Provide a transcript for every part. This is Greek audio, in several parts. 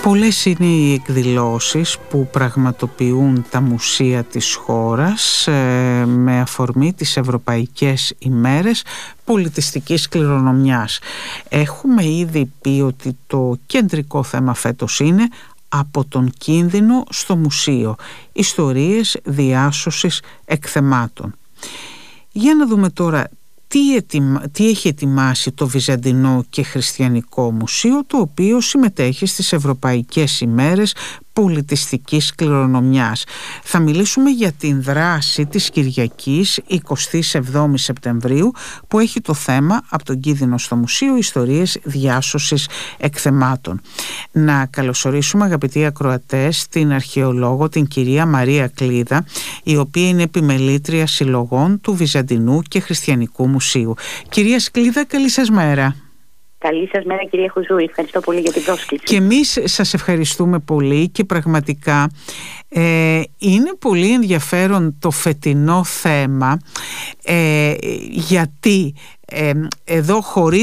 Πολλές είναι οι εκδηλώσεις που πραγματοποιούν τα μουσεία της χώρας με αφορμή τις Ευρωπαϊκές ημέρες πολιτιστικής κληρονομιάς. Έχουμε ήδη πει ότι το κεντρικό θέμα φέτος είναι «Από τον κίνδυνο στο μουσείο. Ιστορίες διάσωσης εκθεμάτων». Για να δούμε τώρα τι έχει ετοιμάσει το Βυζαντινό και Χριστιανικό Μουσείο, το οποίο συμμετέχει στις Ευρωπαϊκές ημέρες πολιτιστικής κληρονομιάς. Θα μιλήσουμε για την δράση της Κυριακής 27 Σεπτεμβρίου που έχει το θέμα «Από τον κίνδυνο στο μουσείο. Ιστορίες διάσωσης εκθεμάτων». Να καλωσορίσουμε, αγαπητοί ακροατές, την αρχαιολόγο, την κυρία Μαρία Κλίδα, η οποία είναι επιμελήτρια συλλογών του Βυζαντινού και Χριστιανικού Μουσείου. Κυρία Κλίδα, καλή σας μέρα. Καλή σας μέρα, κυρία Χουζού. Ευχαριστώ πολύ για την πρόσκληση. Και εμείς σας ευχαριστούμε πολύ και πραγματικά είναι πολύ ενδιαφέρον το φετινό θέμα, γιατί εδώ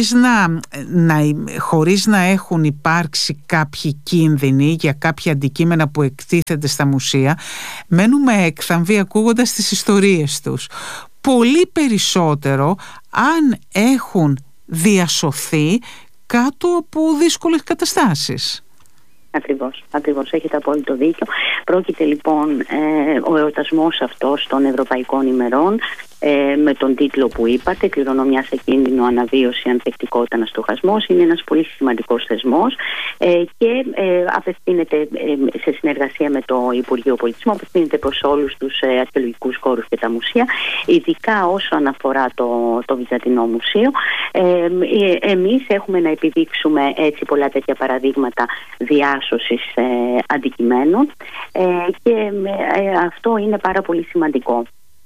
χωρίς να έχουν υπάρξει κάποιοι κίνδυνοι για κάποια αντικείμενα που εκτίθενται στα μουσεία, μένουμε έκθαμβοι ακούγοντας τις ιστορίες τους. Πολύ περισσότερο αν έχουν διασωθεί κάτω από δύσκολες καταστάσεις. Ακριβώς, έχετε απόλυτο δίκιο. Πρόκειται λοιπόν ο εορτασμός αυτός των Ευρωπαϊκών ημερών με τον τίτλο που είπατε, «Κληρονομιά σε κίνδυνο, αναβίωση, ανθεκτικότητα, αναστοχασμός». Είναι ένας πολύ σημαντικός θεσμός και απευθύνεται σε συνεργασία με το Υπουργείο Πολιτισμού, απευθύνεται προς όλους τους αρχαιολογικούς χώρους και τα μουσεία, ειδικά όσον αφορά το Βυζαντινό Μουσείο. Εμείς έχουμε να επιδείξουμε έτσι πολλά τέτοια παραδείγματα διάσωσης αντικειμένων και αυτό είναι πάρα πολύ σημαντικό.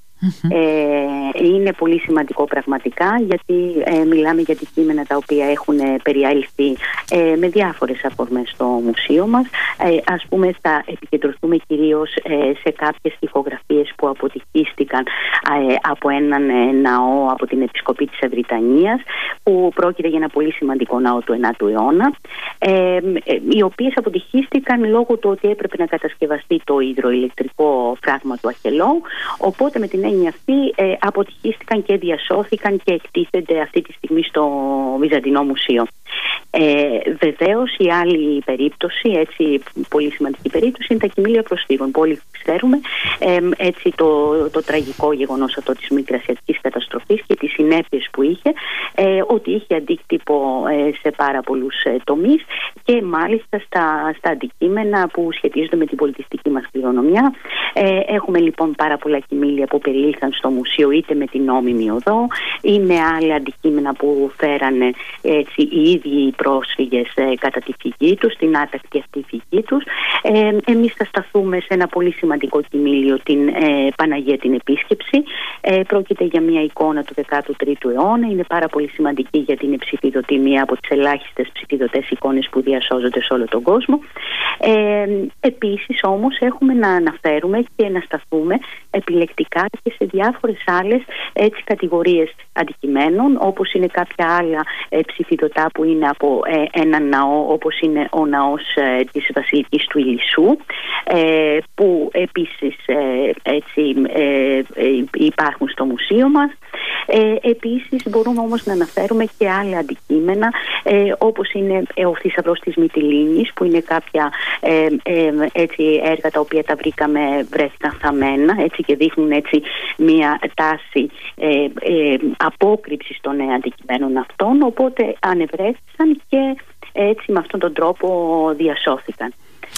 Είναι πολύ σημαντικό πραγματικά, γιατί μιλάμε για αντικείμενα τα οποία έχουν περιέλθει με διάφορες αφορμές στο μουσείο μας. Ας πούμε, θα επικεντρωθούμε κυρίως σε κάποιες τοιχογραφίες που αποτυχίστηκαν από έναν ναό από την Επισκοπή της Ευρυτανίας, που πρόκειται για ένα πολύ σημαντικό ναό του 9ου αιώνα, οι οποίες αποτυχίστηκαν λόγω του ότι έπρεπε να κατασκευαστεί το υδροηλεκτρικό φράγμα του Αχελώου, οπότε με την έννοια αυτή αποτυχίστηκαν και διασώθηκαν και εκτίθενται αυτή τη στιγμή στο Βυζαντινό Μουσείο. Βεβαίως η άλλη περίπτωση, έτσι πολύ σημαντική περίπτωση, είναι τα κοιμήλια προσφύγων που όλοι ξέρουμε, έτσι το τραγικό γεγονός αυτό της Μικρασιατικής καταστροφής και τις συνέπειες που είχε, ότι είχε αντίκτυπο σε πάρα πολλούς τομείς και μάλιστα στα αντικείμενα που σχετίζονται με την πολιτιστική μας κληρονομιά. Έχουμε λοιπόν πάρα πολλά κοιμήλια που περιήλθαν στο μουσείο είτε με την νόμιμη οδό ή με άλλα αντικείμενα που φέρανε έτσι οι ίδιοι οι πρόσφυγες κατά τη φυγή τους, την άτακτη αυτή φυγή τους. Εμείς θα σταθούμε σε ένα πολύ σημαντικό κοιμήλιο, την Παναγία την Επίσκεψη. Πρόκειται για μια εικόνα του 13ου αιώνα. Είναι πάρα πολύ σημαντική γιατί είναι ψηφιδωτή, μία από τις ελάχιστες ψηφιδωτές εικόνες που διασώζονται σε όλο τον κόσμο. Επίσης όμως έχουμε να αναφέρουμε και να σταθούμε επιλεκτικά και σε διάφορες άλλες έτσι κατηγορίες αντικειμένων, όπως είναι κάποια άλλα ψηφιδωτά που είναι από έναν ναό, όπως είναι ο ναός της Βασιλικής του Ηλισσού, που επίσης έτσι υπάρχουν στο μουσείο μας. Επίσης μπορούμε όμως να αναφέρουμε και άλλα αντικείμενα, όπως είναι ο θησαυρός της Μυτιλήνης, που είναι κάποια έτσι έργα τα οποία τα βρέθηκαν θαμμένα, έτσι, και δείχνουν έτσι μια τάση απόκρυψης των αντικειμένων αυτών, οπότε ανεβρέθησαν και έτσι με αυτόν τον τρόπο διασώθηκαν.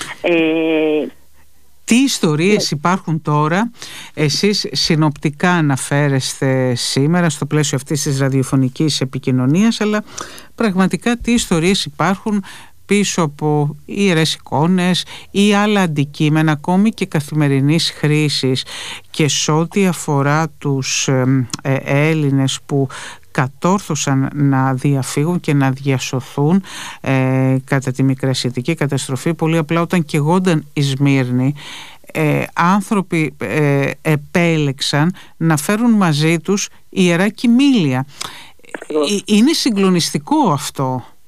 Τι ιστορίες υπάρχουν τώρα, εσείς συνοπτικά αναφέρεστε σήμερα στο πλαίσιο αυτής της ραδιοφωνικής επικοινωνίας, αλλά πραγματικά τι ιστορίες υπάρχουν πίσω από ιερές εικόνες ή άλλα αντικείμενα ακόμη και καθημερινής χρήσης, και σε ό,τι αφορά τους Έλληνες που κατόρθωσαν να διαφύγουν και να διασωθούν κατά τη Μικρασιατική καταστροφή. Πολύ απλά όταν καιγόνταν η Σμύρνη, άνθρωποι επέλεξαν να φέρουν μαζί τους ιερά κοιμήλια. Είναι συγκλονιστικό αυτό.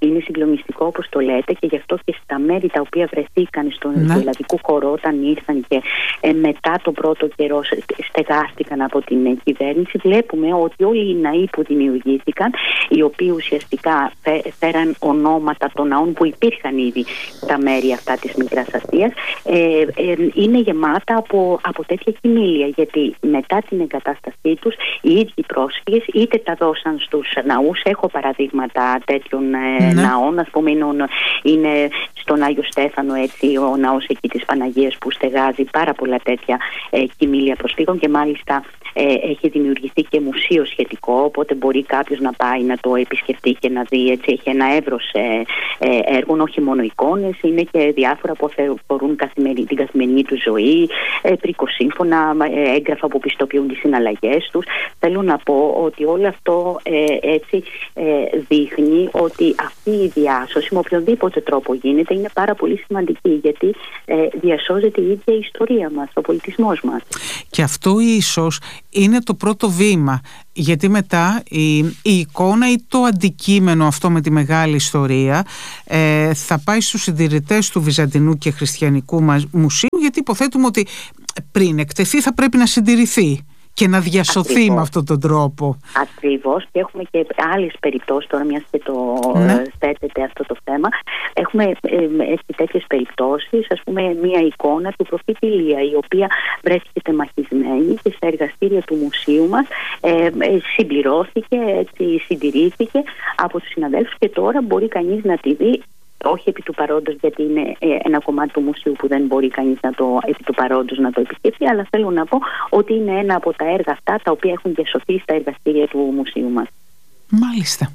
Είναι συγκλονιστικό όπως το λέτε, και γι' αυτό και στα μέρη τα οποία βρεθήκαν στο ελλαδικό χώρο όταν ήρθαν και μετά τον πρώτο καιρό στεγάστηκαν από την κυβέρνηση, βλέπουμε ότι όλοι οι ναοί που δημιουργήθηκαν, οι οποίοι ουσιαστικά φέραν ονόματα των ναών που υπήρχαν ήδη στα μέρη αυτά της Μικράς Ασίας, είναι γεμάτα από τέτοια κοιμήλια, γιατί μετά την εγκατάστασή τους οι ίδιοι πρόσφυγες είτε τα δώσαν στους ναούς. Έχω παραδείγματα τέτοιων ναών, ας πούμε είναι στον Άγιο Στέφανο, έτσι, ο ναός εκεί της Παναγίας που στεγάζει πάρα πολλά τέτοια κοιμήλια προσφύγων, και μάλιστα έχει δημιουργηθεί και μουσείο σχετικό, οπότε μπορεί κάποιος να πάει να το επισκεφτεί και να δει, έτσι, έχει ένα εύρος έργων, όχι μόνο εικόνες, είναι και διάφορα που αφορούν την καθημερινή του ζωή, πρικοσύμφωνα, έγγραφα που πιστοποιούν τις συναλλαγές τους. Θέλω να πω ότι όλο αυτό έτσι δείχνει ότι αυτή η διάσωση με οποιονδήποτε τρόπο γίνεται είναι πάρα πολύ σημαντική, γιατί διασώζεται η ίδια η ιστορία μας, ο πολιτισμός μας. Και αυτό ίσως είναι το πρώτο βήμα, γιατί μετά η εικόνα ή το αντικείμενο αυτό με τη μεγάλη ιστορία θα πάει στους συντηρητές του Βυζαντινού και Χριστιανικού Μουσείου, γιατί υποθέτουμε ότι πριν εκτεθεί θα πρέπει να συντηρηθεί και να διασωθεί με αυτόν τον τρόπο. Ακριβώς, και έχουμε και άλλες περιπτώσεις, τώρα μιας και το θέτεται αυτό το θέμα, έχουμε τέτοιες περιπτώσεις, ας πούμε μια εικόνα του προφήτη Ηλία, η οποία βρέθηκε τεμαχισμένη και στα εργαστήρια του μουσείου μας συμπληρώθηκε, έτσι, συντηρήθηκε από τους συναδέλφους, και τώρα μπορεί κανείς να τη δει. Όχι επί του παρόντος, γιατί είναι ένα κομμάτι του μουσείου που δεν μπορεί κανείς επί του παρόντος να το επισκεφτεί, αλλά θέλω να πω ότι είναι ένα από τα έργα αυτά τα οποία έχουν διασωθεί στα εργαστήρια του μουσείου μας. Μάλιστα.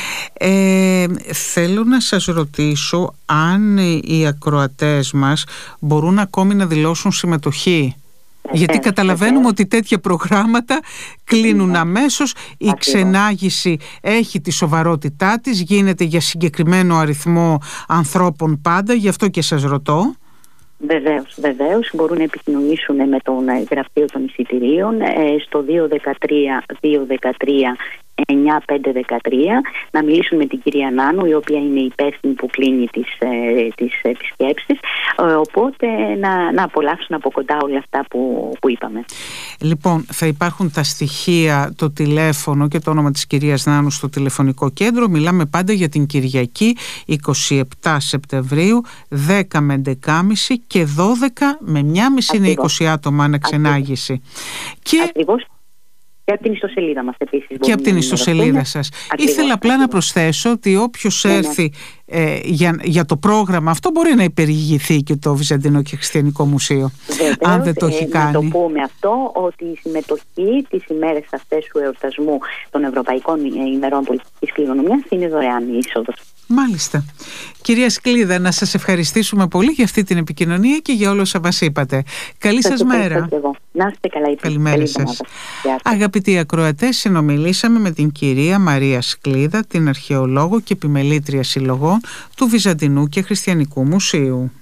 Θέλω να σας ρωτήσω αν οι ακροατές μας μπορούν ακόμη να δηλώσουν συμμετοχή. Γιατί καταλαβαίνουμε ότι τέτοια προγράμματα κλείνουν αμέσως. Η ξενάγηση έχει τη σοβαρότητά της, γίνεται για συγκεκριμένο αριθμό ανθρώπων πάντα, γι' αυτό και σας ρωτώ. Βεβαίως, μπορούν να επικοινωνήσουν με τον γραφείο των εισιτηρίων στο 213 9513, να μιλήσουν με την κυρία Νάνου, η οποία είναι υπεύθυνη που κλείνει τις επισκέψεις, οπότε να απολαύσουν από κοντά όλα αυτά που είπαμε. Λοιπόν, θα υπάρχουν τα στοιχεία, το τηλέφωνο και το όνομα της κυρίας Νάνου στο τηλεφωνικό κέντρο. Μιλάμε πάντα για την Κυριακή 27 Σεπτεμβρίου, 10 με 11.30 και 12 με 1.30 είναι 20 άτομα αναξενάγηση. Ακριβώς. Και από την ιστοσελίδα μας επίσης. Και από την ιστοσελίδα σας. Ήθελα απλά να προσθέσω ότι όποιος έρθει για το πρόγραμμα αυτό μπορεί να υπερηγηθεί και το Βυζαντινό και Χριστιανικό Μουσείο. Βεβαίως, αν δεν το έχει κάνει. Να το πούμε αυτό, ότι η συμμετοχή τις ημέρες αυτές του εορτασμού των Ευρωπαϊκών ημερών πολιτιστικής κληρονομιάς είναι δωρεάν η είσοδος. Μάλιστα. Κυρία Σκλίδα, να σας ευχαριστήσουμε πολύ για αυτή την επικοινωνία και για όλα όσα μας είπατε. Καλή σας μέρα. Να είστε καλά. Καλημέρα σας. Αγαπητοί ακροατές, συνομιλήσαμε με την κυρία Μαρία Σκλίδα, την αρχαιολόγο και επιμελήτρια συλλογών του Βυζαντινού και Χριστιανικού Μουσείου.